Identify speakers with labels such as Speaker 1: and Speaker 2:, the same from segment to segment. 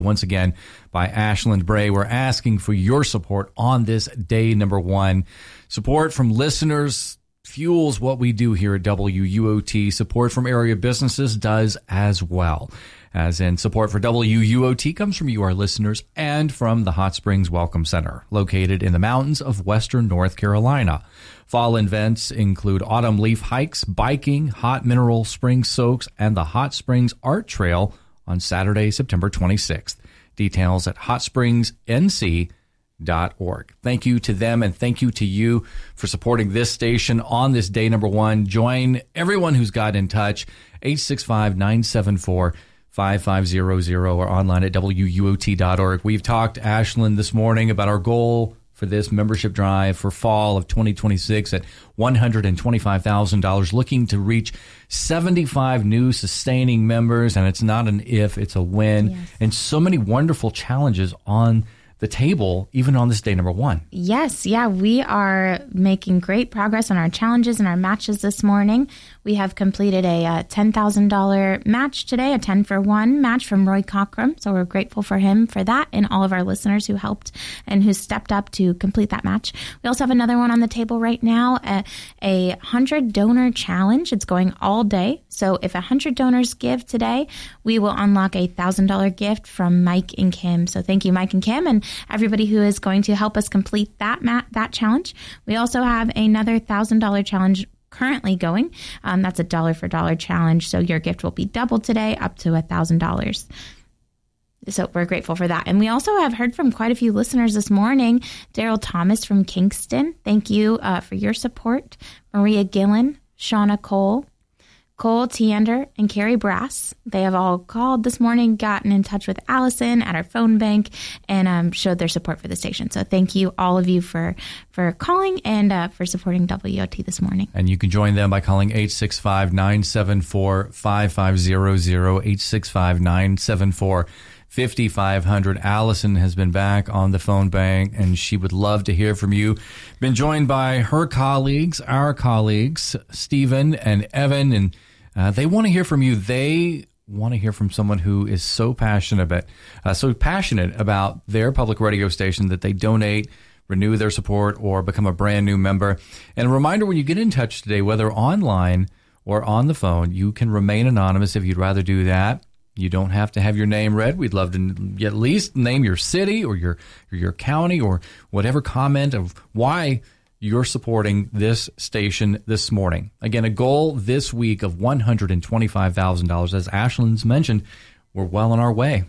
Speaker 1: once again by Ashland Bray. We're asking for your support on this day number 1. Support from listeners fuels what we do here at WUOT. Support from area businesses does as well. As in, support for WUOT comes from you, our listeners, and from the Hot Springs Welcome Center, located in the mountains of western North Carolina. Fall events include autumn leaf hikes, biking, hot mineral spring soaks, and the Hot Springs Art Trail on Saturday, September 26th. Details at hotspringsnc.org. Thank you to them, and thank you to you for supporting this station on this day number 1. Join everyone who's got in touch, 865-974-5500 or online at WUOT.org. We've talked, Ashland, this morning about our goal for this membership drive for fall of 2026 at $125,000, looking to reach 75 new sustaining members. And it's not an if, it's a when. Yes. And so many wonderful challenges on the table, even on this day number 1.
Speaker 2: Yes, yeah, we are making great progress on our challenges and our matches this morning. We have completed a $10,000 match today, a 10-for-1 match from Roy Cockrum. So we're grateful for him for that and all of our listeners who helped and who stepped up to complete that match. We also have another one on the table right now, a 100 donor challenge. It's going all day. So if 100 donors give today, we will unlock a $1,000 gift from Mike and Kim. So thank you, Mike and Kim, and everybody who is going to help us complete that challenge. We also have another $1,000 challenge currently going. That's a dollar for dollar challenge. So your gift will be doubled today up to $1,000. So we're grateful for that. And we also have heard from quite a few listeners this morning. Daryl Thomas from Kingston, thank you for your support. Maria Gillen, Shauna Cole Teander, and Carrie Brass. They have all called this morning, gotten in touch with Allison at our phone bank, and showed their support for the station. So thank you, all of you, for calling and for supporting WOT this morning.
Speaker 1: And you can join them by calling 865-974-5500, 865-974-5500. Allison has been back on the phone bank, and she would love to hear from you. Been joined by her colleagues, our colleagues, Stephen and Evan, and they want to hear from you. They want to hear from someone who is so passionate about their public radio station that they donate, renew their support, or become a brand new member. And a reminder, when you get in touch today, whether online or on the phone, you can remain anonymous if you'd rather do that. You don't have to have your name read. We'd love to at least name your city or your county or whatever comment of why you're supporting this station this morning. Again, a goal this week of $125,000. As Ashland's mentioned, we're well on our way.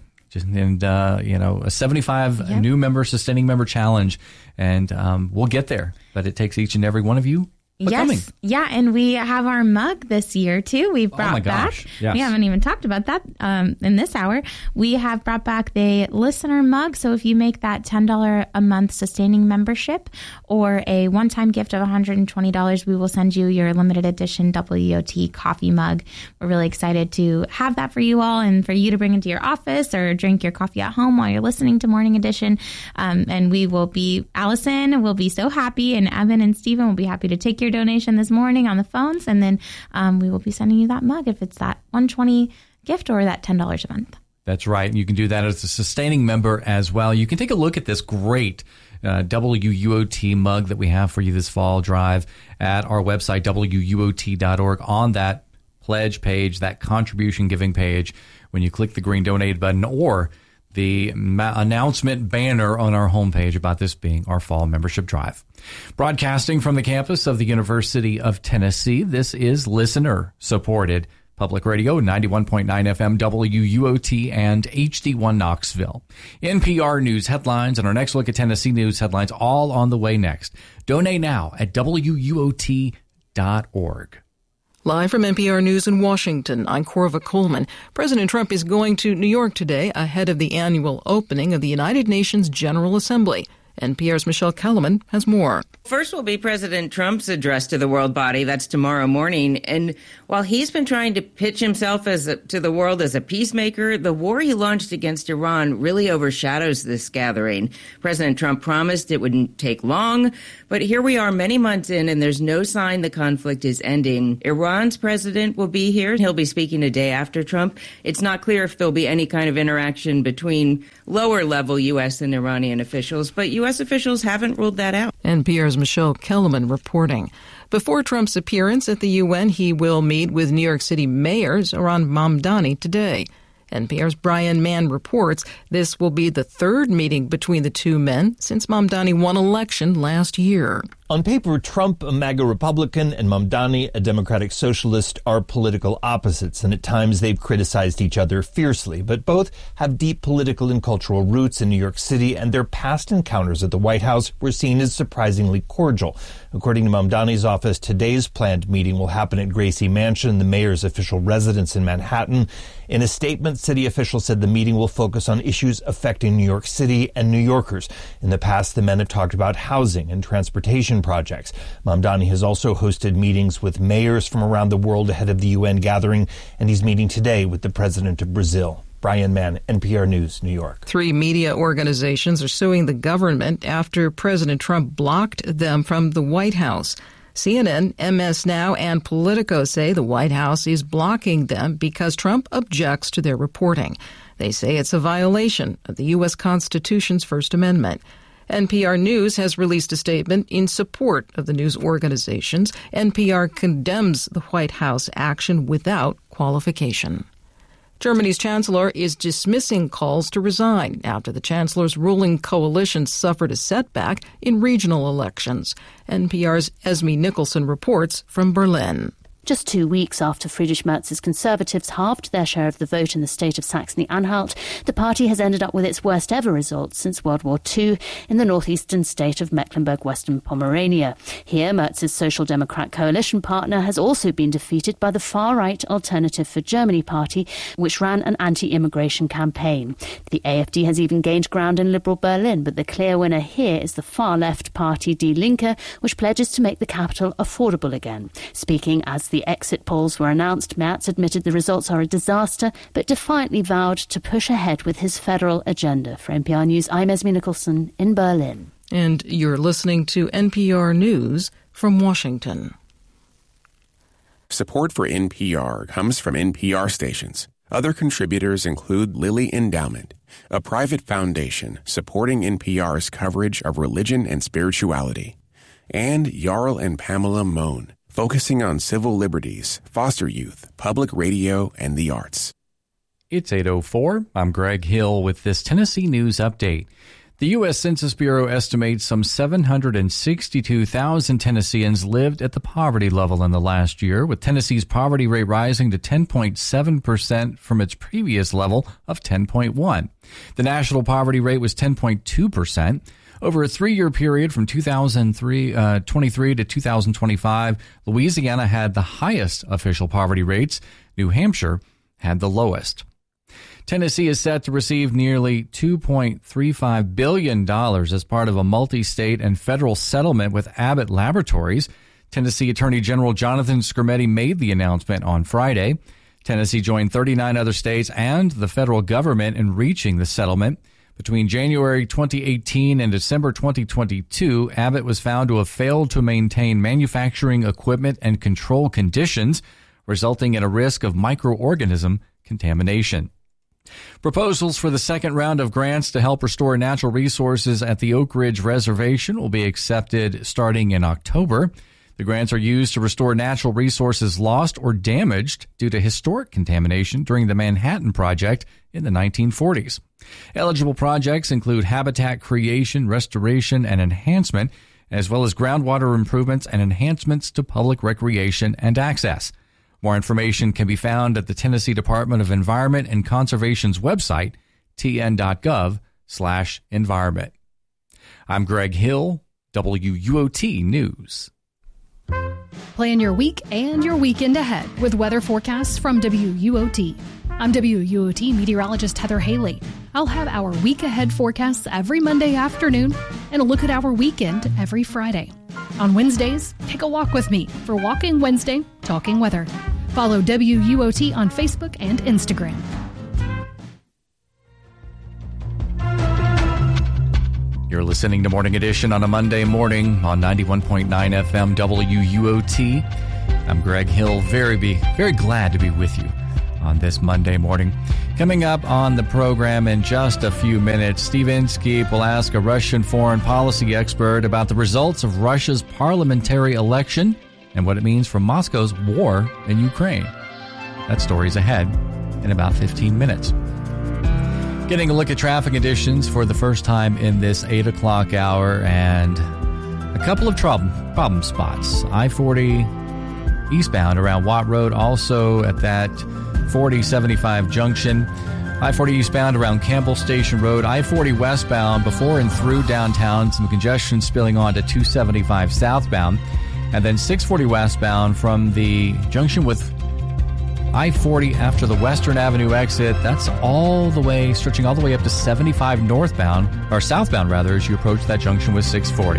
Speaker 1: A 75 new member, sustaining member challenge, and we'll get there. But it takes each and every one of you.
Speaker 2: Yes. Yeah, and we have our mug this year, too. We've brought back. Yes. We haven't even talked about that in this hour. We have brought back the listener mug. So if you make that $10 a month sustaining membership or a one-time gift of $120, we will send you your limited edition WOT coffee mug. We're really excited to have that for you all and for you to bring into your office or drink your coffee at home while you're listening to Morning Edition. And we will be, Allison will be so happy, and Evan and Stephen will be happy to take your donation this morning on the phones, and then we will be sending you that mug if it's that $120 gift or that $10 a month.
Speaker 1: That's right. You can do that as a sustaining member as well. You can take a look at this great WUOT mug that we have for you this fall drive at our website, WUOT.org. On that pledge page, that contribution giving page, when you click the green donate button or the announcement banner on our homepage about this being our fall membership drive. Broadcasting from the campus of the University of Tennessee, this is listener-supported Public Radio, 91.9 FM, WUOT, and HD1 Knoxville. NPR News headlines and our next look at Tennessee news headlines all on the way next. Donate now at WUOT.org.
Speaker 3: Live from NPR News in Washington, I'm Corva Coleman. President Trump is going to New York today ahead of the annual opening of the United Nations General Assembly. NPR's Michelle Kellerman has more.
Speaker 4: First will be President Trump's address to the world body. That's tomorrow morning. And while he's been trying to pitch himself to the world as a peacemaker, the war he launched against Iran really overshadows this gathering. President Trump promised it wouldn't take long, but here we are many months in, and there's no sign the conflict is ending. Iran's president will be here. He'll be speaking a day after Trump. It's not clear if there'll be any kind of interaction between lower-level U.S. and Iranian officials, but U.S. officials haven't ruled that out.
Speaker 3: NPR's Michelle Kellerman reporting. Before Trump's appearance at the UN, he will meet with New York City mayors Zohran Mamdani today. NPR's Brian Mann reports this will be the third meeting between the two men since Mamdani won election last year.
Speaker 5: On paper, Trump, a MAGA Republican, and Mamdani, a Democratic Socialist, are political opposites, and at times they've criticized each other fiercely. But both have deep political and cultural roots in New York City, and their past encounters at the White House were seen as surprisingly cordial. According to Mamdani's office, today's planned meeting will happen at Gracie Mansion, the mayor's official residence in Manhattan. In a statement, city officials said the meeting will focus on issues affecting New York City and New Yorkers. In the past, the men have talked about housing and transportation projects. Mamdani has also hosted meetings with mayors from around the world ahead of the UN gathering, and he's meeting today with the president of Brazil. Brian Mann, NPR News, New York.
Speaker 3: 3 media organizations are suing the government after President Trump blocked them from the White House. CNN, MS Now, and Politico say the White House is blocking them because Trump objects to their reporting. They say it's a violation of the U.S. Constitution's First Amendment. NPR News has released a statement in support of the news organizations. NPR condemns the White House action without qualification. Germany's chancellor is dismissing calls to resign after the chancellor's ruling coalition suffered a setback in regional elections. NPR's Esme Nicholson reports from Berlin.
Speaker 6: Just 2 weeks after Friedrich Merz's Conservatives halved their share of the vote in the state of Saxony-Anhalt, the party has ended up with its worst ever results since World War II in the northeastern state of Mecklenburg-Western Pomerania. Here, Merz's Social Democrat coalition partner has also been defeated by the far-right Alternative for Germany party, which ran an anti-immigration campaign. The AfD has even gained ground in liberal Berlin, but the clear winner here is the far-left party Die Linke, which pledges to make the capital affordable again. Speaking as the exit polls were announced, Merz admitted the results are a disaster, but defiantly vowed to push ahead with his federal agenda. For NPR News, I'm Esme Nicholson in Berlin.
Speaker 3: And you're listening to NPR News from Washington.
Speaker 7: Support for NPR comes from NPR stations. Other contributors include Lilly Endowment, a private foundation supporting NPR's coverage of religion and spirituality, and Jarl and Pamela Mohn, focusing on civil liberties, foster youth, public radio, and the arts.
Speaker 1: It's 8:04. I'm Greg Hill with this Tennessee News Update. The U.S. Census Bureau estimates some 762,000 Tennesseans lived at the poverty level in the last year, with Tennessee's poverty rate rising to 10.7% from its previous level of 10.1%. The national poverty rate was 10.2%. Over a 3-year period from 2023 to 2025, Louisiana had the highest official poverty rates. New Hampshire had the lowest. Tennessee is set to receive nearly $2.35 billion as part of a multi-state and federal settlement with Abbott Laboratories. Tennessee Attorney General Jonathan Skrmetti made the announcement on Friday. Tennessee joined 39 other states and the federal government in reaching the settlement. Between January 2018 and December 2022, Abbott was found to have failed to maintain manufacturing equipment and control conditions, resulting in a risk of microorganism contamination. Proposals for the second round of grants to help restore natural resources at the Oak Ridge Reservation will be accepted starting in October. The grants are used to restore natural resources lost or damaged due to historic contamination during the Manhattan Project in the 1940s. Eligible projects include habitat creation, restoration, and enhancement, as well as groundwater improvements and enhancements to public recreation and access. More information can be found at the Tennessee Department of Environment and Conservation's website, tn.gov/environment. I'm Greg Hill, WUOT News.
Speaker 8: Plan your week and your weekend ahead with weather forecasts from WUOT. I'm WUOT meteorologist Heather Haley. I'll have our week ahead forecasts every Monday afternoon and a look at our weekend every Friday. On Wednesdays, take a walk with me for Walking Wednesday, Talking Weather. Follow WUOT on Facebook and Instagram.
Speaker 1: You're listening to Morning Edition on a Monday morning on 91.9 FM WUOT. I'm Greg Hill. Very glad to be with you on this Monday morning. Coming up on the program in just a few minutes, Steve Inskeep will ask a Russian foreign policy expert about the results of Russia's parliamentary election and what it means for Moscow's war in Ukraine. That story's ahead in about 15 minutes. Getting a look at traffic conditions for the first time in this 8 o'clock hour, and a couple of problem spots. I-40 eastbound around Watt Road, also at that 40-75 junction. I-40 eastbound around Campbell Station Road. I-40 westbound before and through downtown. Some congestion spilling on to 275 southbound. And then 640 westbound from the junction with I-40 after the Western Avenue exit. That's stretching all the way up to 75 southbound rather, as you approach that junction with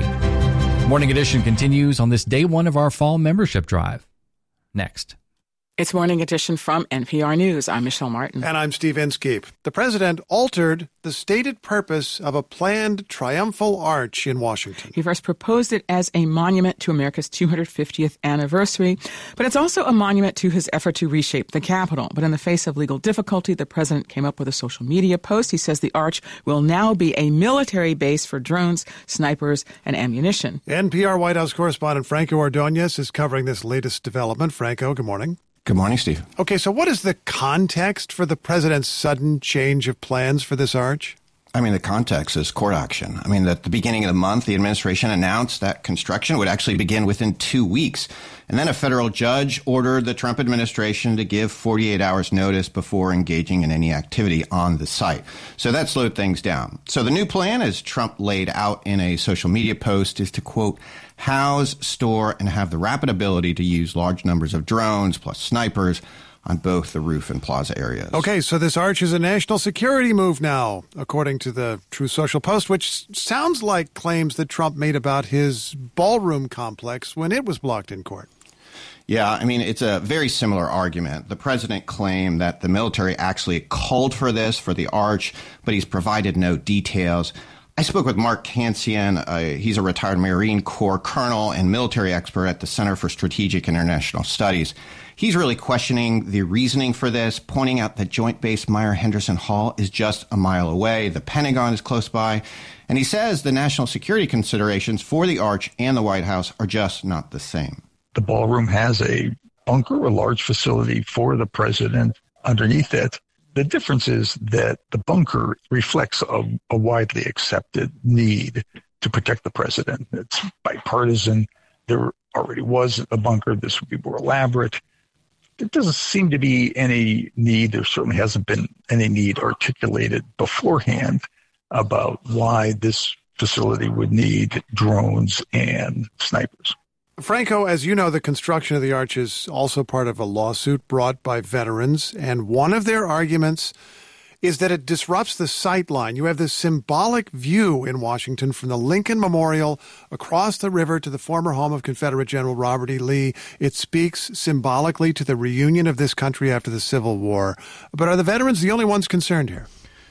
Speaker 1: 640. Morning Edition continues on this day one of our fall membership drive. Next.
Speaker 9: It's Morning Edition from NPR News. I'm Michelle Martin.
Speaker 10: And I'm Steve Inskeep. The president altered the stated purpose of a planned triumphal arch in Washington.
Speaker 9: He first proposed it as a monument to America's 250th anniversary, but it's also a monument to his effort to reshape the Capitol. But in the face of legal difficulty, the president came up with a social media post. He says the arch will now be a military base for drones, snipers, and ammunition.
Speaker 10: NPR White House correspondent Franco Ordonez is covering this latest development. Franco, good morning.
Speaker 11: Good morning, Steve.
Speaker 10: Okay, so what is the context for the president's sudden change of plans for this arch?
Speaker 11: I mean, the context is court action. I mean, at the beginning of the month, the administration announced that construction would actually begin within 2 weeks. And then a federal judge ordered the Trump administration to give 48 hours notice before engaging in any activity on the site. So that slowed things down. So the new plan, as Trump laid out in a social media post, is to, quote, house, store, and have the rapid ability to use large numbers of drones plus snipers on both the roof and plaza areas.
Speaker 10: Okay, so this arch is a national security move now, according to the Truth Social Post, which sounds like claims that Trump made about his ballroom complex when it was blocked in court.
Speaker 11: Yeah, I mean, it's a very similar argument. The president claimed that the military actually called for this, for the arch, but he's provided no details. I spoke with Mark Cancian. He's a retired Marine Corps colonel and military expert at the Center for Strategic International Studies. He's really questioning the reasoning for this, pointing out that Joint Base Meier-Henderson Hall is just a mile away. The Pentagon is close by. And he says the national security considerations for the arch and the White House are just not the same.
Speaker 12: The ballroom has a bunker, a large facility for the president underneath it. The difference is that the bunker reflects a widely accepted need to protect the president. It's bipartisan. There already was a bunker. This would be more elaborate. There doesn't seem to be any need. There certainly hasn't been any need articulated beforehand about why this facility would need drones and snipers.
Speaker 10: Franco, as you know, the construction of the arch is also part of a lawsuit brought by veterans, and one of their arguments is that it disrupts the sight line. You have this symbolic view in Washington from the Lincoln Memorial across the river to the former home of Confederate General Robert E. Lee. It speaks symbolically to the reunion of this country after the Civil War. But are the veterans the only ones concerned here?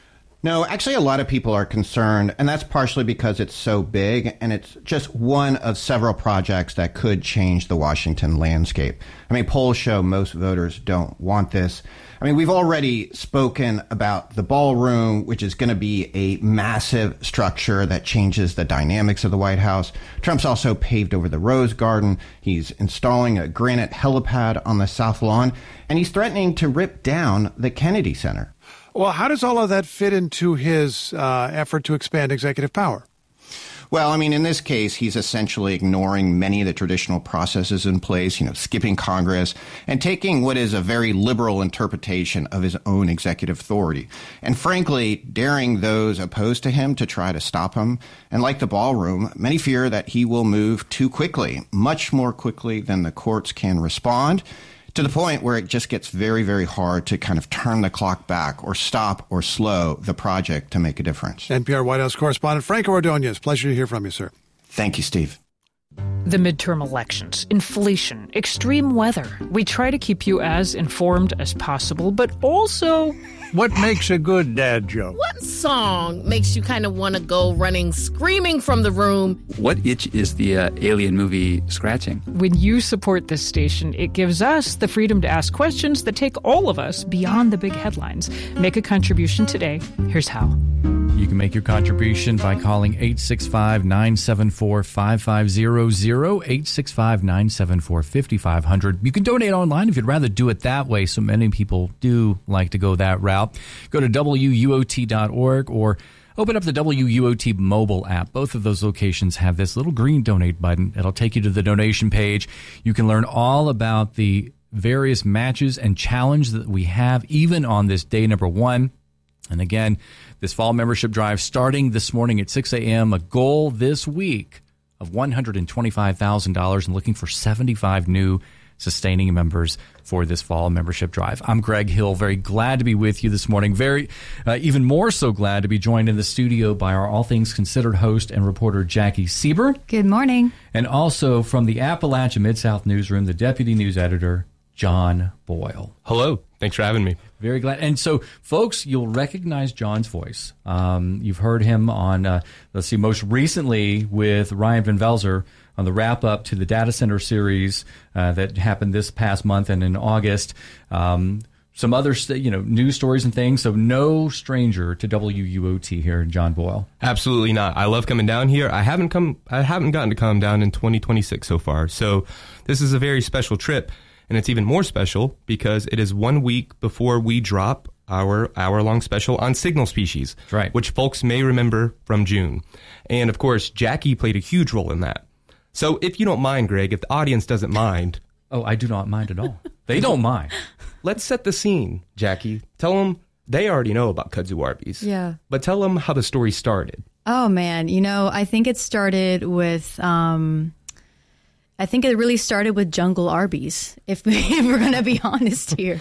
Speaker 11: No, actually, a lot of people are concerned, and that's partially because it's so big, and it's just one of several projects that could change the Washington landscape. I mean, polls show most voters don't want this. I mean, we've already spoken about the ballroom, which is going to be a massive structure that changes the dynamics of the White House. Trump's also paved over the Rose Garden. He's installing a granite helipad on the South Lawn, and he's threatening to rip down the Kennedy Center.
Speaker 10: Well, how does all of that fit into his effort to expand executive power?
Speaker 11: Well, I mean, in this case, he's essentially ignoring many of the traditional processes in place, skipping Congress and taking what is a very liberal interpretation of his own executive authority. And frankly, daring those opposed to him to try to stop him. And like the ballroom, many fear that he will move too quickly, much more quickly than the courts can respond. to the point where it just gets very, very hard to kind of turn the clock back or stop or slow the project to make a difference.
Speaker 10: NPR White House correspondent Franco Ordonez, pleasure to hear from you, sir.
Speaker 11: Thank you, Steve.
Speaker 13: The midterm elections, inflation, extreme weather. We try to keep you as informed as possible, but also...
Speaker 14: What makes a good dad joke?
Speaker 15: What song makes you kind of want to go running, screaming from the room?
Speaker 16: What itch is the alien movie scratching?
Speaker 13: When you support this station, it gives us the freedom to ask questions that take all of us beyond the big headlines. Make a contribution today. Here's how.
Speaker 1: You can make your contribution by calling 865-974-5500, 865-974-5500. You can donate online if you'd rather do it that way. So many people do like to go that route. Go to WUOT.org or open up the WUOT mobile app. Both of those locations have this little green donate button. It'll take you to the donation page. You can learn all about the various matches and challenge that we have, even on this day number 1. And again, this fall membership drive starting this morning at 6 a.m., a goal this week of $125,000 and looking for 75 new sustaining members for this fall membership drive. I'm Greg Hill, very glad to be with you this morning. Even more so glad to be joined in the studio by our All Things Considered host and reporter Jackie Sieber.
Speaker 17: Good morning.
Speaker 1: And also from the Appalachia Mid-South Newsroom, the deputy news editor, John Boyle.
Speaker 18: Hello. Thanks for having me.
Speaker 1: Very glad. And so, folks, you'll recognize John's voice. You've heard him on, most recently with Ryan Van Velzer on the wrap-up to the data center series that happened this past month and in August. Some other, news stories and things. So no stranger to WUOT here, John Boyle.
Speaker 18: Absolutely not. I love coming down here. I haven't gotten to come down in 2026 so far. So this is a very special trip. And it's even more special because it is 1 week before we drop our hour-long special on signal species,
Speaker 1: right,
Speaker 18: which folks may remember from June. And, of course, Jackie played a huge role in that. So if you don't mind, Greg, if the audience doesn't mind...
Speaker 1: Oh, I do not mind at all. They don't mind.
Speaker 18: Let's set the scene, Jackie. Tell them they already know about kudzu Arby's.
Speaker 17: Yeah.
Speaker 18: But tell them how the story started.
Speaker 17: Oh, man. I think it started with... I think it really started with Jungle Arby's, if we're going to be honest here.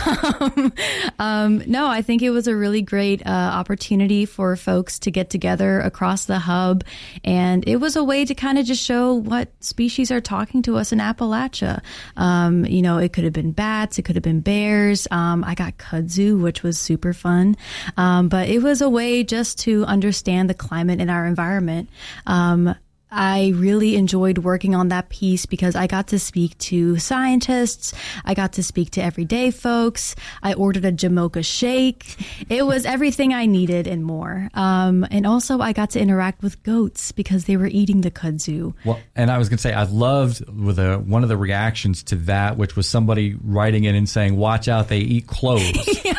Speaker 17: No, I think it was a really great opportunity for folks to get together across the hub. And it was a way to kind of just show what species are talking to us in Appalachia. It could have been bats. It could have been bears. I got kudzu, which was super fun. But it was a way just to understand the climate in our environment. I really enjoyed working on that piece because I got to speak to scientists. I got to speak to everyday folks. I ordered a Jamocha shake. It was everything I needed and more. And also I got to interact with goats because they were eating the kudzu.
Speaker 1: Well, and I was going to say, I loved one of the reactions to that, which was somebody writing in and saying, watch out, they eat clothes.
Speaker 17: Yeah.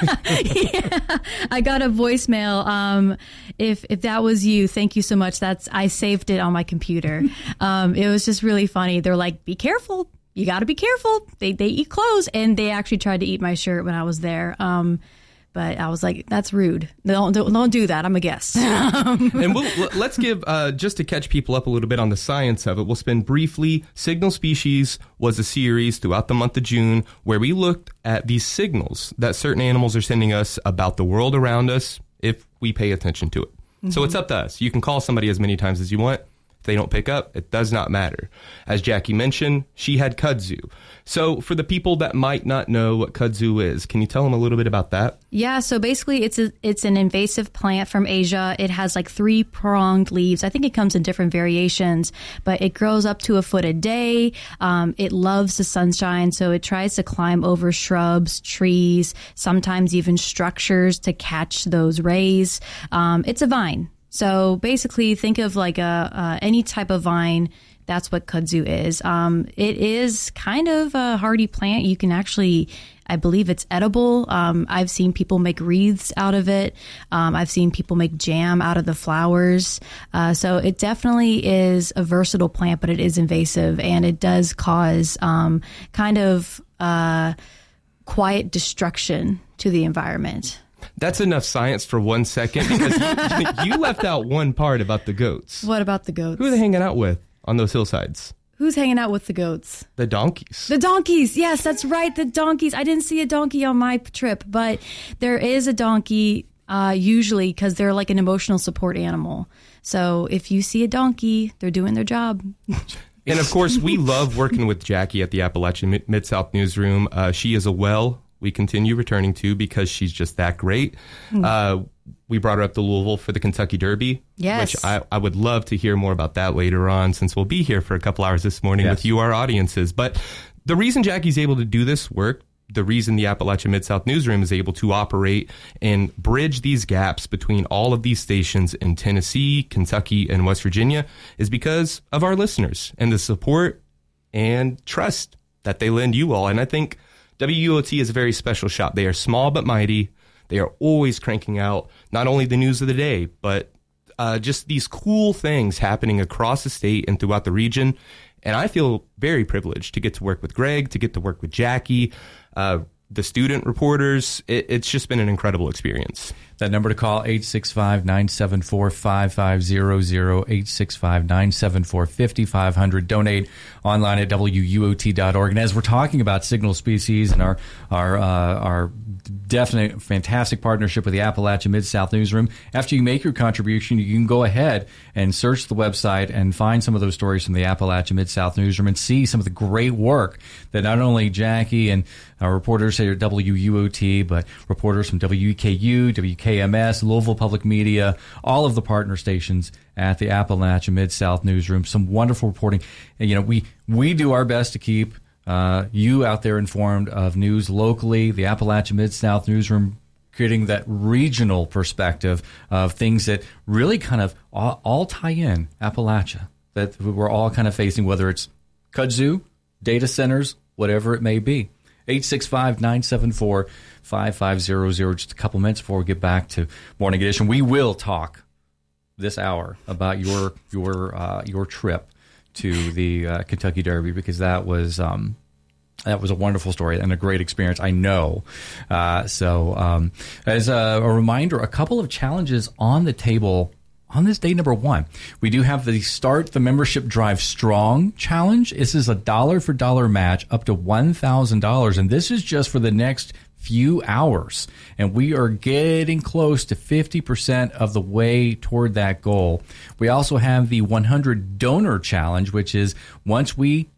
Speaker 17: I got a voicemail. If that was you, thank you so much. I saved it on my computer. It was just really funny. They're like, be careful. You got to be careful. They eat clothes. And they actually tried to eat my shirt when I was there. But I was like, that's rude. Don't do that. I'm a guest.
Speaker 18: And let's give, just to catch people up a little bit on the science of it, we'll spend briefly. Signal Species was a series throughout the month of June where we looked at these signals that certain animals are sending us about the world around us if we pay attention to it. Mm-hmm. So it's up to us. You can call somebody as many times as you want. They don't pick up, it does not matter. As Jackie mentioned, she had kudzu. So for the people that might not know what kudzu is, can you tell them a little bit about that?
Speaker 17: Yeah, so basically it's an invasive plant from Asia. It has like 3-pronged leaves. I think it comes in different variations, but it grows up to a foot a day. It loves the sunshine, so it tries to climb over shrubs, trees, sometimes even structures to catch those rays. It's a vine. So basically, think of like any type of vine. That's what kudzu is. It is kind of a hardy plant. You can actually, I believe it's edible. I've seen people make wreaths out of it. I've seen people make jam out of the flowers. So it definitely is a versatile plant, but it is invasive and it does cause kind of quiet destruction to the environment.
Speaker 18: That's enough science for 1 second because you left out one part about the goats.
Speaker 17: What about the goats?
Speaker 18: Who are they hanging out with on those hillsides?
Speaker 17: Who's hanging out with the goats?
Speaker 18: The donkeys.
Speaker 17: The donkeys. Yes, that's right. The donkeys. I didn't see a donkey on my trip, but there is a donkey usually because they're like an emotional support animal. So if you see a donkey, they're doing their job.
Speaker 18: And of course, we love working with Jackie at the Appalachian Mid-South Newsroom. She is a well we continue returning to because she's just that great. We brought her up to Louisville for the Kentucky Derby,
Speaker 17: yes.
Speaker 18: which I would love to hear more about that later on, since we'll be here for a couple hours this morning with you, our audiences. But the reason Jackie's able to do this work, the reason the Appalachian Mid-South Newsroom is able to operate and bridge these gaps between all of these stations in Tennessee, Kentucky, and West Virginia is because of our listeners and the support and trust that they lend you all. And I think WUOT is a very special shop. They are small but mighty. They are always cranking out not only the news of the day, but just these cool things happening across the state and throughout the region. And I feel very privileged to get to work with Greg, to get to work with Jackie, the student reporters. It's just been an incredible experience.
Speaker 1: That number to call, 865-974-5500, 865-974-5500. Donate online at WUOT.org. And as we're talking about signal species and our definite fantastic partnership with the Appalachian Mid-South Newsroom, after you make your contribution, you can go ahead and search the website and find some of those stories from the Appalachian Mid-South Newsroom and see some of the great work that not only Jackie and our reporters here at WUOT, but reporters from WEKU, WKMS, Louisville Public Media, all of the partner stations at the Appalachian Mid-South Newsroom. Some wonderful reporting. And, we do our best to keep you out there informed of news locally. The Appalachian Mid-South Newsroom creating that regional perspective of things that really kind of all tie in Appalachia, that we're all kind of facing, whether it's kudzu, data centers, whatever it may be. 865-974-5500. Just a couple minutes before we get back to Morning Edition. We will talk this hour about your trip to the Kentucky Derby, because that was a wonderful story and a great experience, I know. As a reminder, a couple of challenges on the table on this day number 1. We do have the Start the Membership Drive Strong challenge. This is a dollar for dollar match up to $1,000, and this is just for the next few hours. And we are getting close to 50% of the way toward that goal. We also have the 100 Donor Challenge, which is once we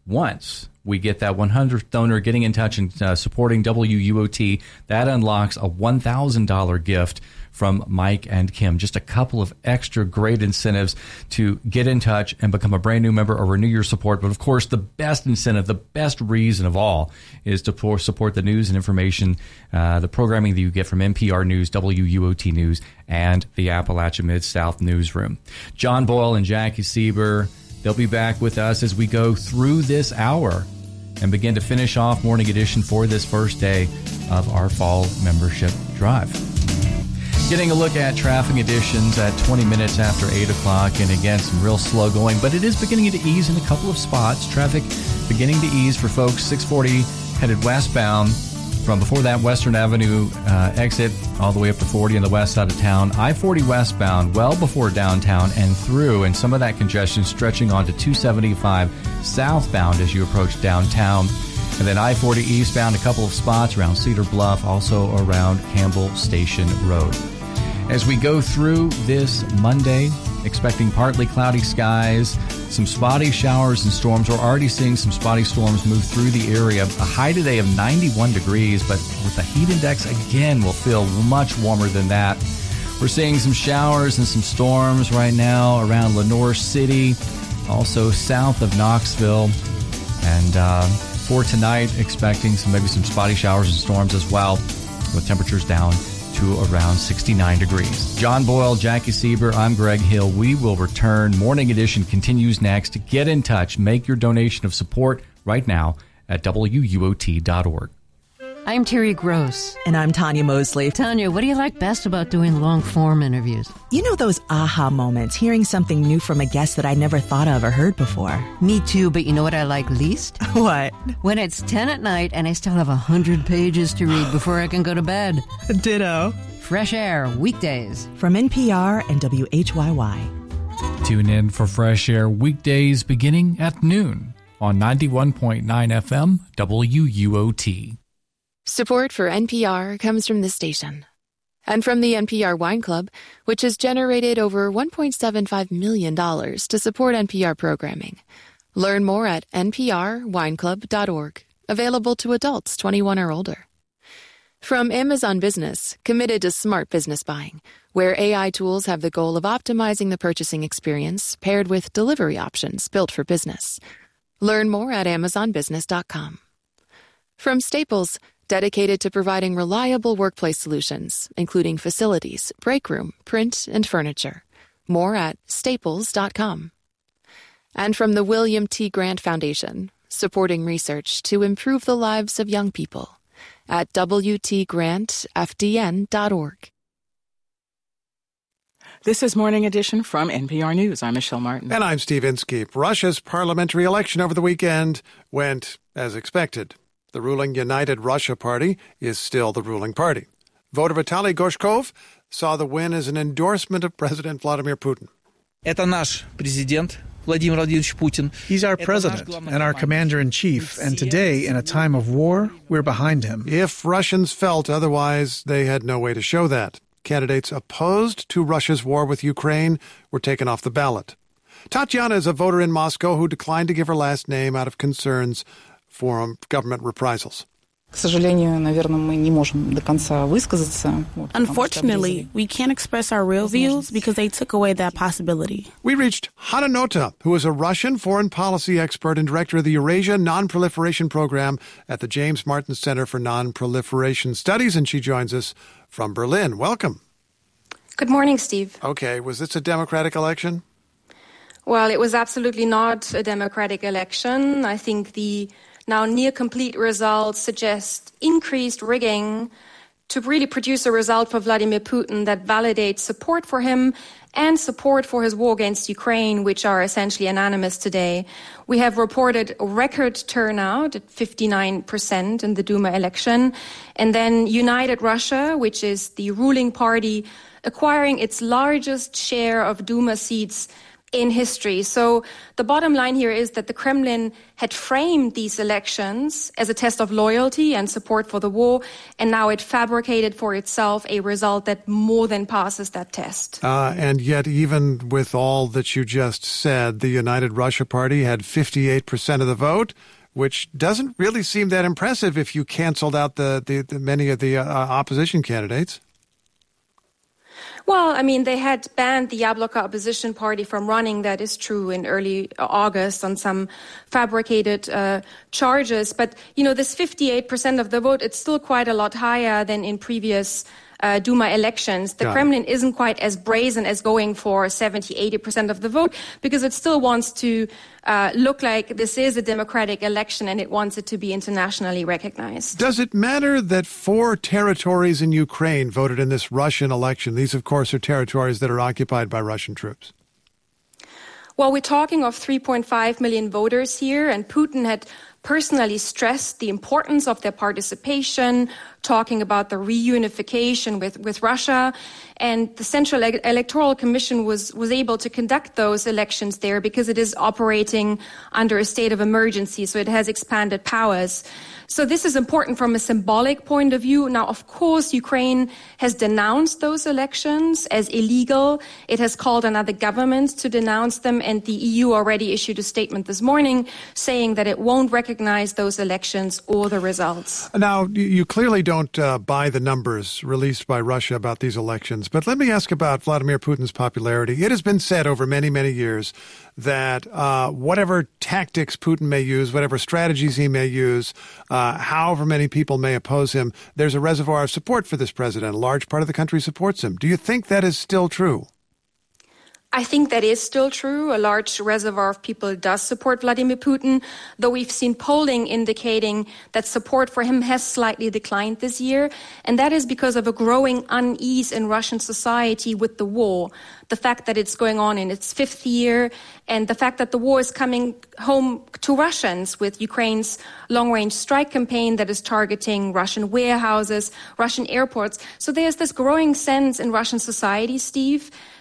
Speaker 1: get that 100th donor getting in touch and supporting WUOT, that unlocks a $1,000 gift from Mike and Kim. Just a couple of extra great incentives to get in touch and become a brand new member or renew your support. But of course, the best incentive, the best reason of all is to support the news and information, the programming that you get from NPR News, WUOT News, and the Appalachian Mid-South Newsroom. John Boyle and Jackie Sieber, they'll be back with us as we go through this hour and begin to finish off Morning Edition for this first day of our fall membership drive. Getting a look at traffic conditions at 20 minutes after 8 o'clock, and again, some real slow going, but it is beginning to ease in a couple of spots. Traffic beginning to ease for folks 640 headed westbound from before that Western Avenue exit all the way up to 40 on the west side of town. I-40 westbound well before downtown and through, and some of that congestion stretching onto 275 southbound as you approach downtown. And then I-40 eastbound, a couple of spots around Cedar Bluff, also around Campbell Station Road. As we go through this Monday, expecting partly cloudy skies, some spotty showers and storms. We're already seeing some spotty storms move through the area. A high today of 91 degrees, but with the heat index, again, will feel much warmer than that. We're seeing some showers and some storms right now around Lenoir City, also south of Knoxville. And for tonight, expecting maybe some spotty showers and storms as well, with temperatures down to around 69 degrees. John Boyle, Jackie Sieber, I'm Greg Hill. We will return. Morning Edition continues next. Get in touch. Make your donation of support right now at WUOT.org.
Speaker 19: I'm Terry Gross.
Speaker 20: And I'm Tanya Mosley.
Speaker 19: Tanya, what do you like best about doing long-form interviews?
Speaker 20: You know those aha moments, hearing something new from a guest that I never thought of or heard before.
Speaker 19: Me too, but you know what I like least?
Speaker 20: What?
Speaker 19: When it's 10 at night and I still have 100 pages to read before I can go to bed.
Speaker 20: Ditto.
Speaker 19: Fresh Air, weekdays.
Speaker 20: From NPR and WHYY.
Speaker 1: Tune in for Fresh Air weekdays beginning at noon. on 91.9 FM WUOT.
Speaker 21: Support for NPR comes from this station and from the NPR Wine Club, which has generated over $1.75 million to support NPR programming. Learn more at nprwineclub.org. Available to adults 21 or older. From Amazon Business, committed to smart business buying, where AI tools have the goal of optimizing the purchasing experience paired with delivery options built for business. Learn more at amazonbusiness.com. From Staples, dedicated to providing reliable workplace solutions, including facilities, break room, print, and furniture. More at staples.com. And from the William T. Grant Foundation, supporting research to improve the lives of young people at wtgrantfdn.org.
Speaker 9: This is Morning Edition from NPR News. I'm Michelle Martin.
Speaker 10: And I'm Steve Inskeep. Russia's parliamentary election over the weekend went as expected. The ruling United Russia Party is still the ruling party. Voter Vitaly Gorshkov saw the win as an endorsement of President Vladimir Putin.
Speaker 22: Это наш президент Vladimir Vladimirovich Putin.
Speaker 23: He's our president and our commander-in-chief, and today, in a time of war, we're behind him.
Speaker 10: If Russians felt otherwise, they had no way to show that. Candidates opposed to Russia's war with Ukraine were taken off the ballot. Tatiana is a voter in Moscow who declined to give her last name out of concerns for government reprisals.
Speaker 24: Unfortunately, we can't express our real views because they took away that possibility.
Speaker 10: We reached Hanna Nota, who is a Russian foreign policy expert and director of the Eurasia Non-Proliferation Program at the James Martin Center for Non-Proliferation Studies, and she joins us from Berlin. Welcome.
Speaker 25: Good morning, Steve.
Speaker 10: Okay, was this a democratic election?
Speaker 25: Well, it was absolutely not a democratic election. I think the now near-complete results suggest increased rigging to really produce a result for Vladimir Putin that validates support for him and support for his war against Ukraine, which are essentially unanimous today. We have reported a record turnout at 59% in the Duma election. And then United Russia, which is the ruling party, acquiring its largest share of Duma seats in history. So the bottom line here is that the Kremlin had framed these elections as a test of loyalty and support for the war, and now it fabricated for itself a result that more than passes that test.
Speaker 10: And yet, even with all that you just said, the United Russia Party had 58% of the vote, which doesn't really seem that impressive if you canceled out the many of the opposition candidates.
Speaker 25: Well, I mean, they had banned the Yabloko opposition party from running. That is true in early August on some fabricated charges. But, you know, this 58% of the vote, it's still quite a lot higher than in previous Duma elections. The Kremlin isn't quite as brazen as going for 70, 80% of the vote because it still wants to look like this is a democratic election and it wants it to be internationally recognized.
Speaker 10: Does it matter that 4 territories in Ukraine voted in this Russian election? These, of course, are territories that are occupied by Russian troops.
Speaker 25: Well, we're talking of 3.5 million voters here, and Putin had personally stressed the importance of their participation, talking about the reunification with Russia. And the Central Electoral Commission was able to conduct those elections there because it is operating under a state of emergency, so it has expanded powers. So this is important from a symbolic point of view. Now, of course, Ukraine has denounced those elections as illegal. It has called on other governments to denounce them, and the EU already issued a statement this morning saying that it won't recognize those elections or the results.
Speaker 10: Now, you clearly don't buy the numbers released by Russia about these elections, but let me ask about Vladimir Putin's popularity. It has been said over many, many years that whatever tactics Putin may use, whatever strategies he may use, however many people may oppose him, there's a reservoir of support for this president. A large part of the country supports him. Do you think that is still true?
Speaker 25: I think that is still true. A large reservoir of people does support Vladimir Putin, though we've seen polling indicating that support for him has slightly declined this year. And that is because of a growing unease in Russian society with the war. The fact that it's going on in its 5th year, and the fact that the war is coming home to Russians with Ukraine's long-range strike campaign that is targeting Russian warehouses, Russian airports. So there's this growing sense in Russian society, Steve,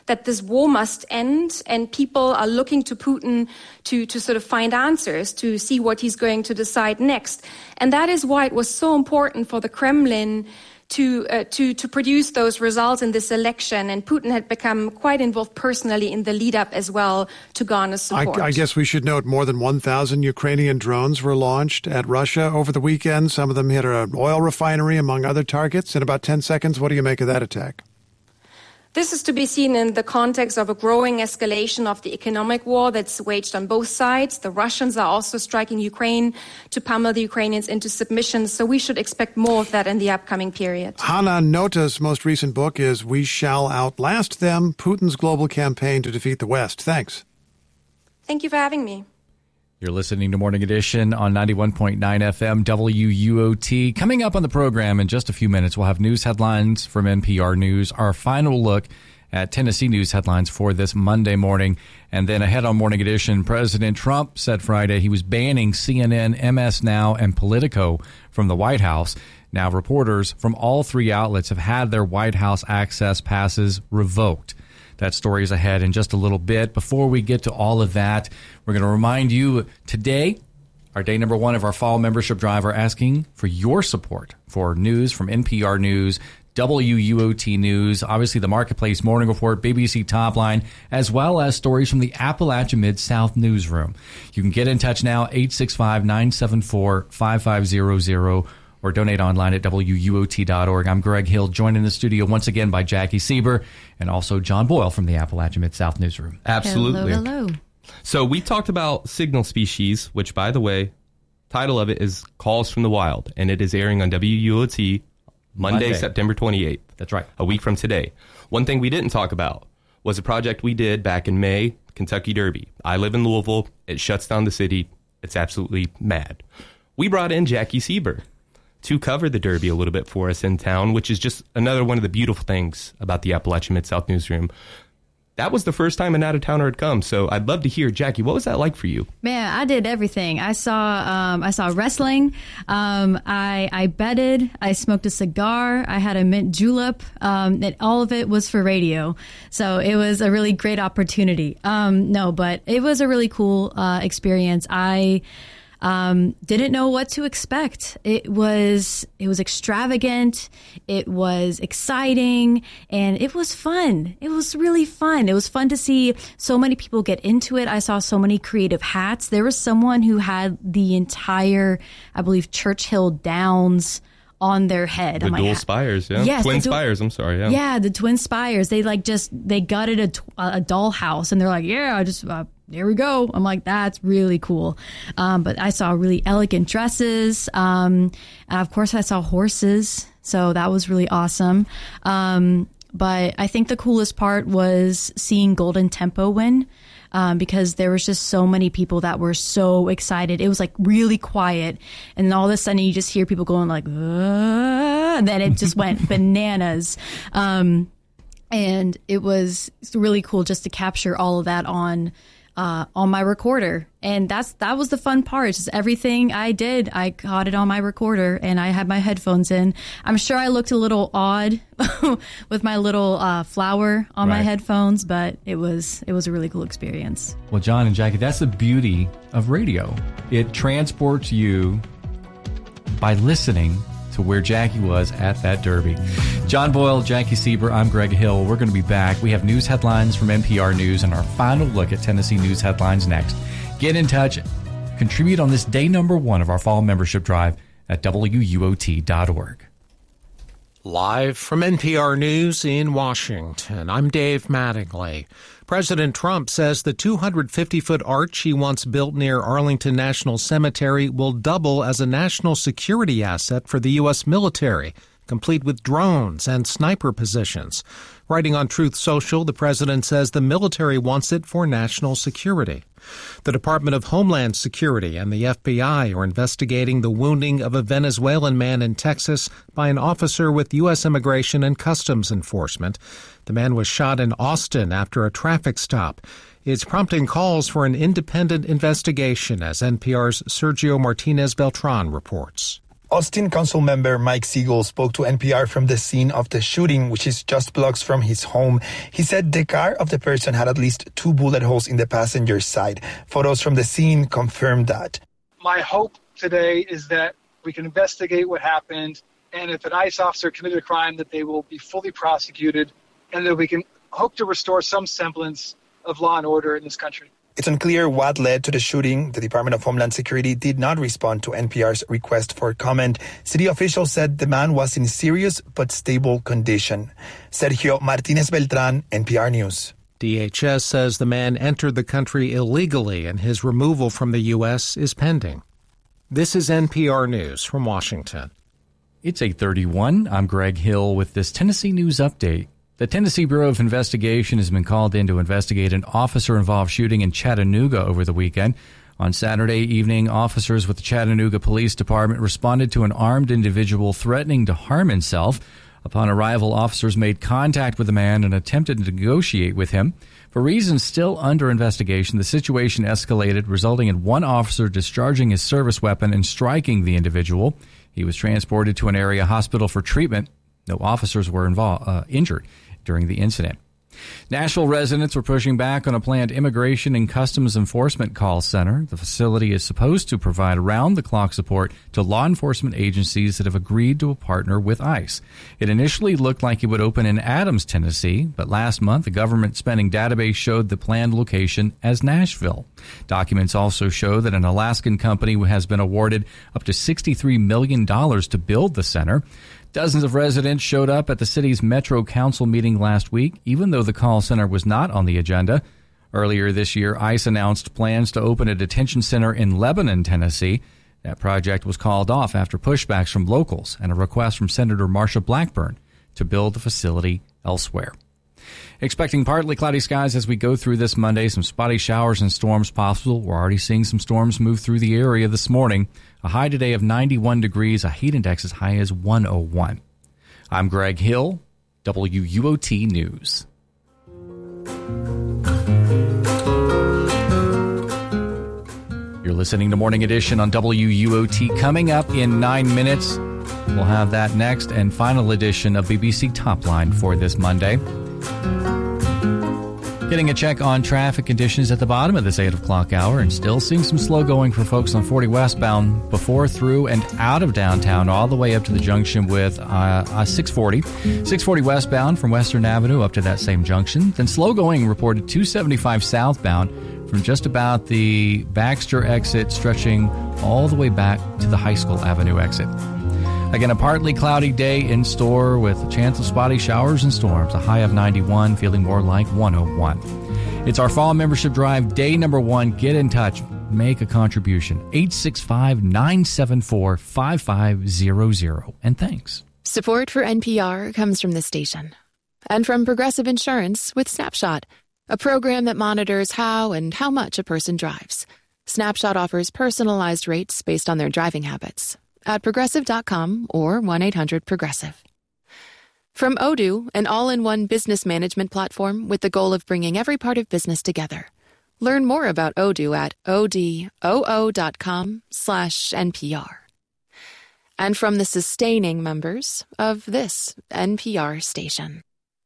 Speaker 25: that this war must end, and people are looking to Putin to sort of find answers, to see what he's going to decide next. And that is why it was so important for the Kremlin to produce those results in this election. And Putin had become quite involved personally in the lead up as well to garner support.
Speaker 10: I guess we should note more than 1,000 Ukrainian drones were launched at Russia over the weekend. Some of them hit an oil refinery, among other targets. In about 10 seconds, what do you make of that attack?
Speaker 25: This is to be seen in the context of a growing escalation of the economic war that's waged on both sides. The Russians are also striking Ukraine to pummel the Ukrainians into submission, so we should expect more of that in the upcoming period.
Speaker 10: Hanna Nota's most recent book is We Shall Outlast Them, Putin's Global Campaign to Defeat the West. Thanks.
Speaker 25: Thank you for having me.
Speaker 1: You're listening to Morning Edition on 91.9 FM WUOT. Coming up on the program in just a few minutes, we'll have news headlines from NPR News, our final look at Tennessee news headlines for this Monday morning. And then ahead on Morning Edition, President Trump said Friday he was banning CNN, MS Now, and Politico from the White House. Now, reporters from all three outlets have had their White House access passes revoked. That story is ahead in just a little bit. Before we get to all of that, we're going to remind you today, our day number one of our fall membership drive, are asking for your support for news from NPR News, WUOT News, obviously the Marketplace Morning Report, BBC Topline, as well as stories from the Appalachia Mid-South Newsroom. You can get in touch now, 865-974-5500. Or donate online at WUOT.org. I'm Greg Hill, joined in the studio once again by Jackie Sieber and also John Boyle from the Appalachia Mid-South Newsroom.
Speaker 18: Absolutely.
Speaker 17: Hello.
Speaker 18: So we talked about Signal Species, which, by the way, title of it is Calls from the Wild, and it is airing on WUOT Monday, September 28th.
Speaker 1: That's right.
Speaker 18: A week from today. One thing we didn't talk about was a project we did back in May, Kentucky Derby. I live in Louisville. It shuts down the city. It's absolutely mad. We brought in Jackie Sieber to cover the Derby a little bit for us in town, which is just another one of the beautiful things about the Appalachia Mid-South Newsroom. That was the first time an out-of-towner had come, so I'd love to hear, Jackie, what was that like for you?
Speaker 17: Man, I did everything. I saw wrestling. I betted. I smoked a cigar. I had a mint julep. And all of it was for radio. So it was a really great opportunity. But it was a really cool experience. I didn't know what to expect. It was extravagant. It was exciting, and it was fun. It was really fun. It was fun to see so many people get into it. I saw so many creative hats. There was someone who had the entire, I believe, Churchill Downs on their head.
Speaker 18: The dual spires, yeah.
Speaker 17: Yes,
Speaker 18: twin spires, I'm sorry, yeah.
Speaker 17: Yeah, the twin spires. They they gutted a dollhouse, and they're like, yeah, there we go. I'm like, that's really cool. But I saw really elegant dresses. And of course, I saw horses. So that was really awesome. But I think the coolest part was seeing Golden Tempo win. Because there was just so many people that were so excited. It was like really quiet. And all of a sudden you just hear people going like, and then it just went bananas. And it was really cool just to capture all of that on my recorder. And that was the fun part. Just everything I did, I caught it on my recorder, and I had my headphones in. I'm sure I looked a little odd with my little flower on my headphones, but it was a really cool experience.
Speaker 1: Well, John and Jackie, that's the beauty of radio. It transports you by listening to where Jackie was at that Derby. John Boyle, Jackie Sieber, I'm Greg Hill. We're going to be back. We have news headlines from NPR News and our final look at Tennessee news headlines next. Get in touch. Contribute on this day number one of our fall membership drive at WUOT.org.
Speaker 2: Live from NPR News in Washington, I'm Dave Mattingly. President Trump says the 250-foot arch he once built near Arlington National Cemetery will double as a national security asset for the U.S. military, complete with drones and sniper positions. Writing on Truth Social, the president says the military wants it for national security. The Department of Homeland Security and the FBI are investigating the wounding of a Venezuelan man in Texas by an officer with U.S. Immigration and Customs Enforcement. The man was shot in Austin after a traffic stop. It's prompting calls for an independent investigation, as NPR's Sergio Martinez Beltran reports.
Speaker 3: Austin Council member Mike Siegel spoke to NPR from the scene of the shooting, which is just blocks from his home. He said the car of the person had at least 2 bullet holes in the passenger side. Photos from the scene confirmed that.
Speaker 4: My hope today is that we can investigate what happened, and if an ICE officer committed a crime, that they will be fully prosecuted, and that we can hope to restore some semblance of law and order in this country.
Speaker 3: It's unclear what led to the shooting. The Department of Homeland Security did not respond to NPR's request for comment. City officials said the man was in serious but stable condition. Sergio Martinez Beltran, NPR News.
Speaker 2: DHS says the man entered the country illegally and his removal from the U.S. is pending. This is NPR News from Washington.
Speaker 1: It's 8:31. I'm Greg Hill with this Tennessee News Update. The Tennessee Bureau of Investigation has been called in to investigate an officer-involved shooting in Chattanooga over the weekend. On Saturday evening, officers with the Chattanooga Police Department responded to an armed individual threatening to harm himself. Upon arrival, officers made contact with the man and attempted to negotiate with him. For reasons still under investigation, the situation escalated, resulting in one officer discharging his service weapon and striking the individual. He was transported to an area hospital for treatment. No officers were injured during the incident. Nashville residents were pushing back on a planned immigration and customs enforcement call center. The facility is supposed to provide around-the-clock support to law enforcement agencies that have agreed to partner with ICE. It initially looked like it would open in Adams, Tennessee, but last month a government spending database showed the planned location as Nashville. Documents also show that an Alaskan company has been awarded up to $63 million to build the center. Dozens of residents showed up at the city's Metro Council meeting last week, even though the call center was not on the agenda. Earlier this year, ICE announced plans to open a detention center in Lebanon, Tennessee. That project was called off after pushbacks from locals and a request from Senator Marsha Blackburn to build the facility elsewhere. Expecting partly cloudy skies as we go through this Monday. Some spotty showers and storms possible. We're already seeing some storms move through the area this morning. A high today of 91 degrees, a heat index as high as 101. I'm Greg Hill, WUOT News. You're listening to Morning Edition on WUOT. Coming up in 9 minutes, we'll have that next and final edition of BBC Top Line for this Monday. Getting a check on traffic conditions at the bottom of this 8 o'clock hour, and still seeing some slow going for folks on 40 westbound before, through, and out of downtown, all the way up to the junction with 640. 640 westbound from Western Avenue up to that same junction. Then slow going reported 275 southbound from just about the Baxter exit stretching all the way back to the High School Avenue exit. Again, a partly cloudy day in store with a chance of spotty showers and storms. A high of 91, feeling more like 101. It's our fall membership drive, day number 1. Get in touch. Make a contribution. 865-974-5500. And thanks.
Speaker 21: Support for NPR comes from the station. And from Progressive Insurance with Snapshot, a program that monitors how and how much a person drives. Snapshot offers personalized rates based on their driving habits. At Progressive.com or 1-800-PROGRESSIVE. From Odoo, an all-in-one business management platform with the goal of bringing every part of business together. Learn more about Odoo at odoo.com/NPR. And from the sustaining members of this NPR station.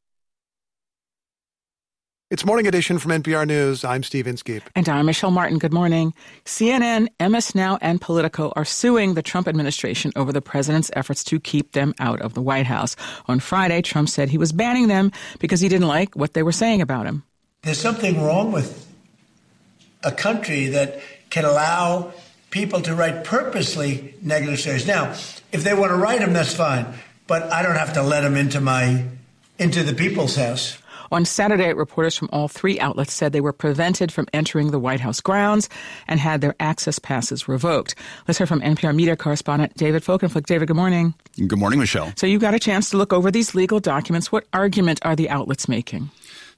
Speaker 10: It's Morning Edition from NPR News. I'm Steve Inskeep.
Speaker 9: And I'm Michelle Martin. Good morning. CNN, MS Now, and Politico are suing the Trump administration over the president's efforts to keep them out of the White House. On Friday, Trump said he was banning them because he didn't like what they were saying about him.
Speaker 5: There's something wrong with a country that can allow people to write purposely negative stories. Now, if they want to write them, that's fine. But I don't have to let them into the people's house.
Speaker 9: On Saturday, reporters from all 3 outlets said they were prevented from entering the White House grounds and had their access passes revoked. Let's hear from NPR media correspondent David Folkenflik. David, good morning.
Speaker 6: Good morning, Michelle.
Speaker 9: So you got a chance to look over these legal documents. What argument are the outlets making?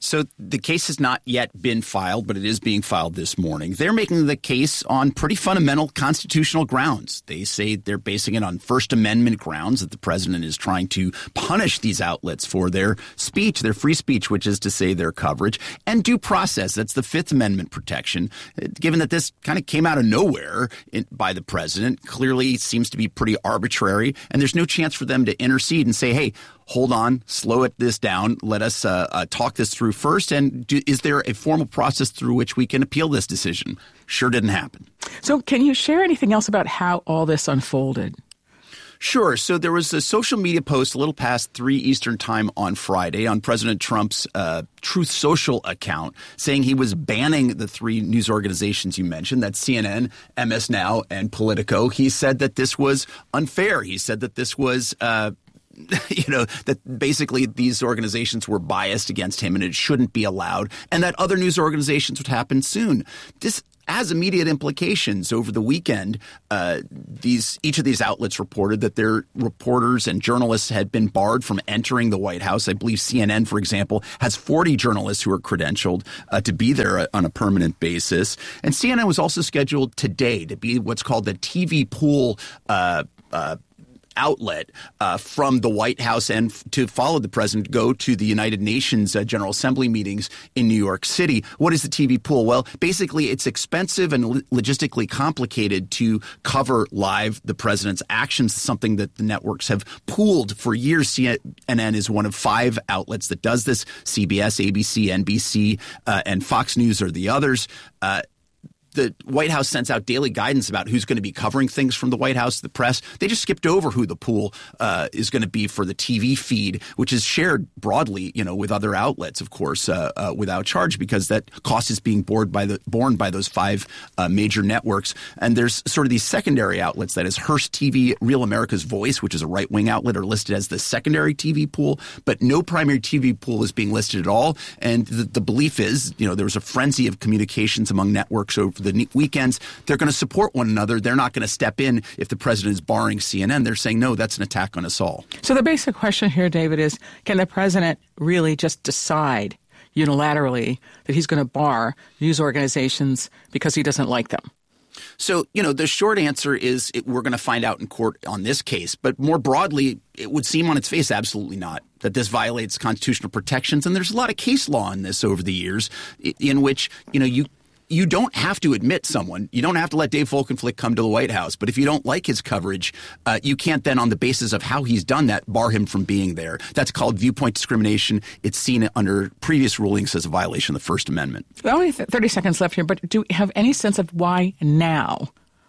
Speaker 6: So the case has not yet been filed, but it is being filed this morning. They're making the case on pretty fundamental constitutional grounds. They say they're basing it on First Amendment grounds, that the president is trying to punish these outlets for their speech, their free speech, which is to say their coverage, and due process. That's the Fifth Amendment protection. Given that this kind of came out of nowhere by the president, clearly seems to be pretty arbitrary, and there's no chance for them to intercede and say, hey, hold on, slow this down. Let us talk this through first. And is there a formal process through which we can appeal this decision? Sure didn't happen.
Speaker 9: So can you share anything else about how all this unfolded?
Speaker 6: Sure. So there was a social media post a little past 3 Eastern time on Friday on President Trump's Truth Social account saying he was banning the 3 news organizations you mentioned, that's CNN, MS Now, and Politico. He said that this was unfair. He said that this was that basically these organizations were biased against him and it shouldn't be allowed, and that other news organizations would happen soon. This has immediate implications. Over the weekend, each of these outlets reported that their reporters and journalists had been barred from entering the White House. I believe CNN, for example, has 40 journalists who are credentialed to be there on a permanent basis. And CNN was also scheduled today to be what's called the TV pool outlet from the White House and to follow the president go to the United Nations General Assembly meetings in New York City. What is the TV pool? Well, basically, it's expensive and logistically complicated to cover live the president's actions, something that the networks have pooled for years. CNN is one of 5 outlets that does this. CBS, ABC, NBC, and Fox News are the others. The White House sends out daily guidance about who's going to be covering things from the White House, the press. They just skipped over who the pool is going to be for the TV feed, which is shared broadly, with other outlets, of course, without charge, because that cost is being borne by those 5 major networks. And there's sort of these secondary outlets, that is Hearst TV, Real America's Voice, which is a right-wing outlet, are listed as the secondary TV pool, but no primary TV pool is being listed at all. And the belief is, there was a frenzy of communications among networks over the weekends. They're going to support one another. They're not going to step in if the president is barring CNN. They're saying, no, that's an attack on us all.
Speaker 9: So the basic question here, David, is can the president really just decide unilaterally that he's going to bar news organizations because he doesn't like them?
Speaker 6: So, the short answer is we're going to find out in court on this case. But more broadly, it would seem on its face absolutely not, that this violates constitutional protections. And there's a lot of case law in this over the years in which, you don't have to admit someone. You don't have to let Dave Folkenflik come to the White House. But if you don't like his coverage, you can't then, on the basis of how he's done that, bar him from being there. That's called viewpoint discrimination. It's seen under previous rulings as a violation of the First Amendment.
Speaker 9: Only 30 seconds left here, but do you have any sense of why now?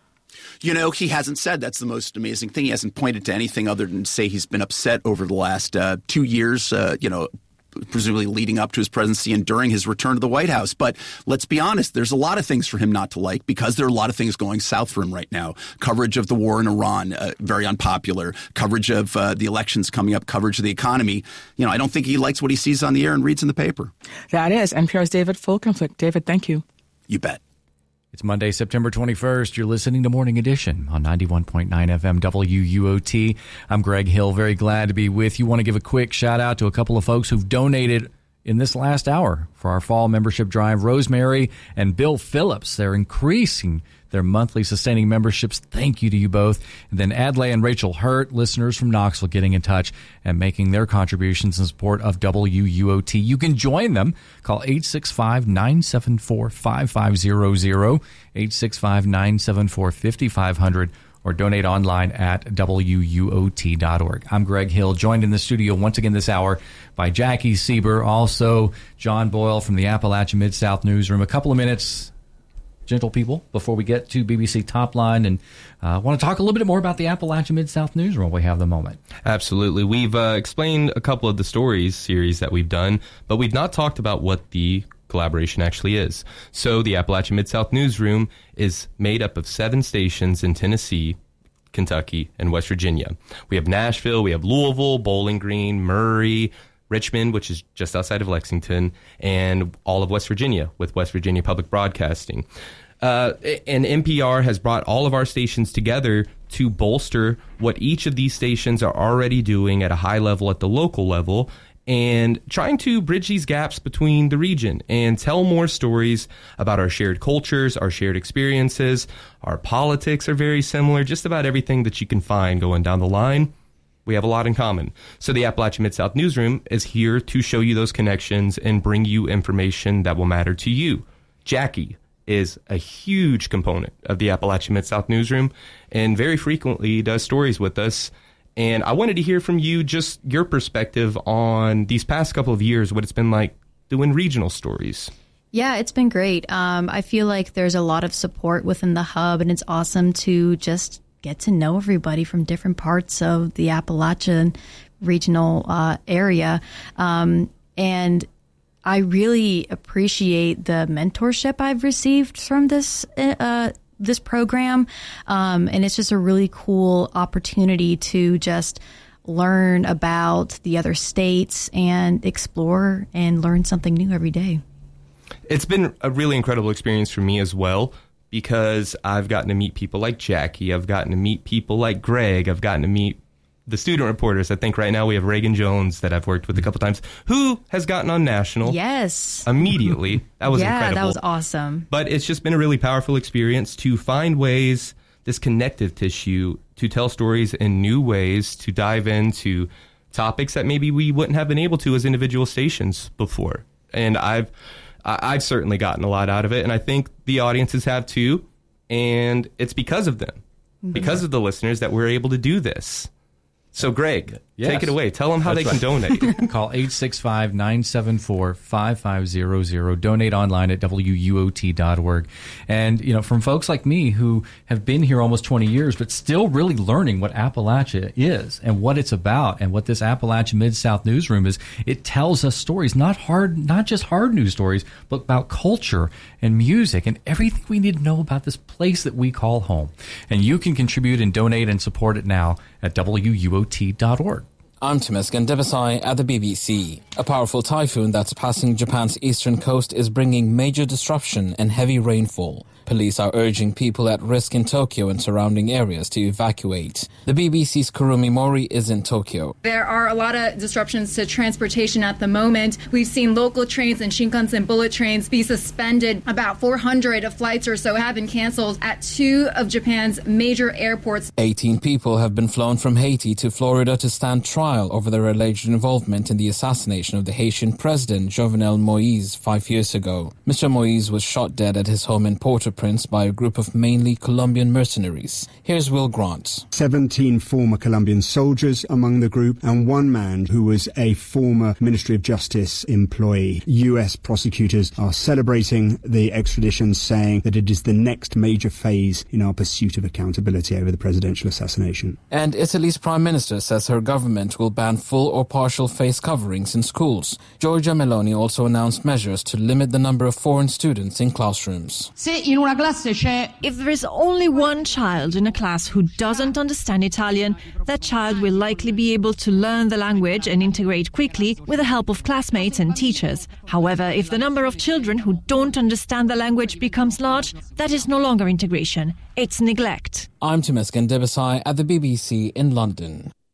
Speaker 6: He hasn't said. That's the most amazing thing. He hasn't pointed to anything other than to say he's been upset over the last 2 years, presumably leading up to his presidency and during his return to the White House. But let's be honest, there's a lot of things for him not to like because there are a lot of things going south for him right now. Coverage of the war in Iran, very unpopular. Coverage of the elections coming up, coverage of the economy. I don't think he likes what he sees on the air and reads in the paper.
Speaker 9: That is NPR's David Folkenflik. David, thank you.
Speaker 6: You bet.
Speaker 1: It's Monday, September 21st. You're listening to Morning Edition on 91.9 FM WUOT. I'm Greg Hill. Very glad to be with you. Want to give a quick shout out to a couple of folks who've donated in this last hour for our fall membership drive. Rosemary and Bill Phillips. They're increasing their monthly sustaining memberships. Thank you to you both. And then Adlai and Rachel Hurt, listeners from Knoxville, getting in touch and making their contributions in support of WUOT. You can join them. Call 865-974-5500, 865-974-5500, or donate online at WUOT.org. I'm Greg Hill, joined in the studio once again this hour by Jackie Sieber, also John Boyle from the Appalachian Mid-South Newsroom. A couple of minutes, gentle people, before we get to BBC Topline, and want to talk a little bit more about the Appalachian Mid-South Newsroom while we have the moment.
Speaker 18: Absolutely. We've explained a couple of the stories series that we've done, but we've not talked about what the collaboration actually is. So the Appalachian Mid-South Newsroom is made up of 7 stations in Tennessee, Kentucky, and West Virginia. We have Nashville, we have Louisville, Bowling Green, Murray, Richmond, which is just outside of Lexington, and all of West Virginia with West Virginia Public Broadcasting. And NPR has brought all of our stations together to bolster what each of these stations are already doing at a high level at the local level, and trying to bridge these gaps between the region and tell more stories about our shared cultures, our shared experiences. Our politics are very similar. Just about everything that you can find going down the line, we have a lot in common. So the Appalachia Mid-South Newsroom is here to show you those connections and bring you information that will matter to you. Jackie is a huge component of the Appalachia Mid-South Newsroom and very frequently does stories with us. And I wanted to hear from you just your perspective on these past couple of years, what it's been like doing regional stories.
Speaker 17: Yeah, it's been great. I feel like there's a lot of support within the hub, and it's awesome to just get to know everybody from different parts of the Appalachian regional area. And I really appreciate the mentorship I've received from this program. And it's just a really cool opportunity to just learn about the other states and explore and learn something new every day.
Speaker 18: It's been a really incredible experience for me as well, because I've gotten to meet people like Jackie. I've gotten to meet people like Greg. I've gotten to meet the student reporters. I think right now we have Reagan Jones that I've worked with a couple times, who has gotten on national.
Speaker 17: Yes.
Speaker 18: Immediately. That was incredible.
Speaker 17: Yeah, that was awesome.
Speaker 18: But it's just been a really powerful experience to find ways, this connective tissue, to tell stories in new ways, to dive into topics that maybe we wouldn't have been able to as individual stations before. And I've certainly gotten a lot out of it, and I think the audiences have too. And it's because of them, because of the listeners, that we're able to do this. So, Greg, take it away. Tell them how they can donate.
Speaker 1: Call 865-974-5500. Donate online at WUOT.org. And, you know, from folks like me who have been here almost 20 years, but still really learning what Appalachia is and what it's about and what this Appalachia Mid-South Newsroom is, it tells us stories, not just hard news stories, but about culture and music and everything we need to know about this place that we call home. And you can contribute and donate and support it now at WUOT.org.
Speaker 7: I'm Temesgen Debesai at the BBC. A powerful typhoon that's passing Japan's eastern coast is bringing major disruption and heavy rainfall. Police are urging people at risk in Tokyo and surrounding areas to evacuate. The BBC's Kurumi Mori is in Tokyo.
Speaker 8: There are a lot of disruptions to transportation at the moment. We've seen local trains and Shinkansen bullet trains be suspended. About 400 flights or so have been canceled at 2 of Japan's major airports.
Speaker 7: 18 people have been flown from Haiti to Florida to stand trial over their alleged involvement in the assassination of the Haitian president Jovenel Moise 5 years ago. Mr. Moise was shot dead at his home in Port-au-Prince by a group of mainly Colombian mercenaries. Here's Will Grant.
Speaker 11: 17 former Colombian soldiers among the group and one man who was a former Ministry of Justice employee. U.S. prosecutors are celebrating the extradition, saying that it is the next major phase in our pursuit of accountability over the presidential assassination.
Speaker 7: And Italy's Prime Minister says her government will ban full or partial face coverings in schools. Giorgia Meloni also announced measures to limit the number of foreign students in classrooms.
Speaker 12: If there is only one child in a class who doesn't understand Italian, that child will likely be able to learn the language and integrate quickly with the help of classmates and teachers. However, if the number of children who don't understand the language becomes large, that is no longer integration. It's neglect.
Speaker 7: I'm Temesgen Debesai at the BBC in London.